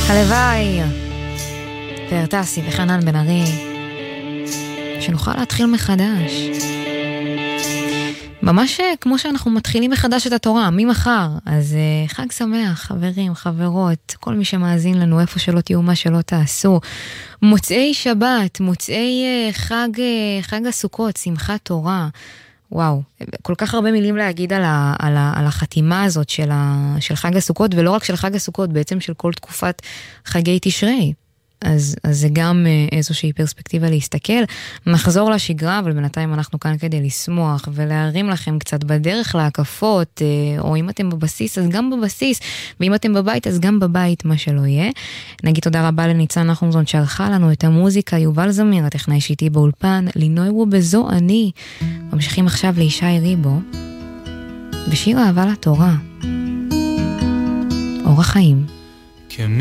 הלוואי פרטסי וחנן בן ארי שנוכל להתחיל מחדש, ממש כמו שאנחנו מתחילים מחדש את התורה ממחר. אז חג שמח חברים, חברות, כל מי שמאזין לנו, איפה שלא תהיו, מה שלא תעשו, מוצאי שבת, מוצאי חג הסוכות, שמחת תורה. וואו, כל כך הרבה מילים להגיד על החתימה הזאת של חג הסוכות, ולא רק של חג הסוכות, בעצם של כל תקופת חגי תשרי. אז זה גם איזושהי פרספקטיבה להסתכל. נחזור לשגרה, אבל בינתיים אנחנו כאן כדי לשמוח ולהרים לכם קצת בדרך להקפות, או אם אתם בבסיס אז גם בבסיס, ואם אתם בבית אז גם בבית, מה שלא יהיה. נגיד תודה רבה לניצן נחומזון שערכה לנו את המוזיקה, יובל זמיר הטכנאי שאיתי באולפן, לינוי ובזו אני. ממשיכים עכשיו לישי ריבו בשיר אהבה לתורה, אורח חיים.